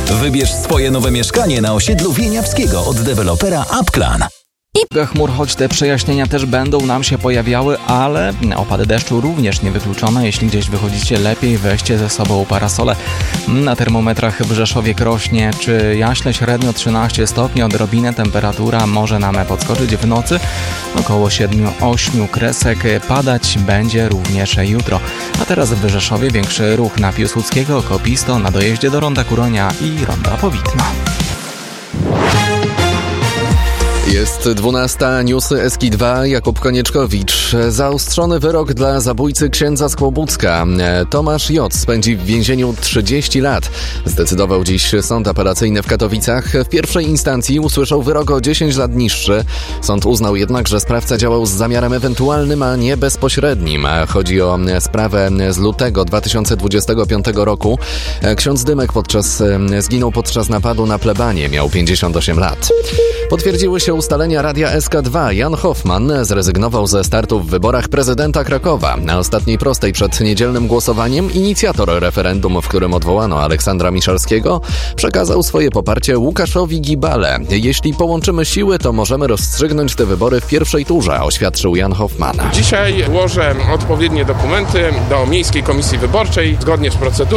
Wybierz swoje nowe mieszkanie na osiedlu Wieniawskiego od dewelopera Upclan. Chmur, choć te przejaśnienia też będą nam się pojawiały, ale opady deszczu również niewykluczone. Jeśli gdzieś wychodzicie, lepiej weźcie ze sobą parasole. Na termometrach w Rzeszowie, Krośnie czy Jaśle średnio 13 stopni, odrobinę temperatura może nam podskoczyć w nocy. Około 7-8 kresek, padać będzie również jutro. A teraz w Rzeszowie większy ruch na Piłsudskiego, Kopisto, na dojeździe do Ronda Kuronia i Ronda Powitno. Jest 12, newsy SK2, Jakub Konieczkowicz. Zaostrzony wyrok dla zabójcy księdza z Kłobucka. Tomasz J. spędzi w więzieniu 30 lat. Zdecydował dziś sąd apelacyjny w Katowicach. W pierwszej instancji usłyszał wyrok o 10 lat niższy. Sąd uznał jednak, że sprawca działał z zamiarem ewentualnym, a nie bezpośrednim. Chodzi o sprawę z lutego 2025 roku. Ksiądz Dymek zginął podczas napadu na plebanię. Miał 58 lat. Potwierdziły się ustalenia Radia SK2. Jan Hoffman zrezygnował ze startu w wyborach prezydenta Krakowa. Na ostatniej prostej przed niedzielnym głosowaniem inicjator referendum, w którym odwołano Aleksandra Miszalskiego, przekazał swoje poparcie Łukaszowi Gibale. Jeśli połączymy siły, to możemy rozstrzygnąć te wybory w pierwszej turze, oświadczył Jan Hoffman. Dzisiaj złożę odpowiednie dokumenty do Miejskiej Komisji Wyborczej. Zgodnie z procedurą